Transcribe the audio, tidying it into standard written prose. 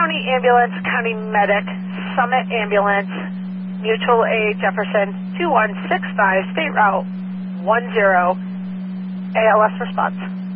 County Ambulance, County Medic, Summit Ambulance, Mutual Aid Jefferson, 2165, State Route 10, ALS response.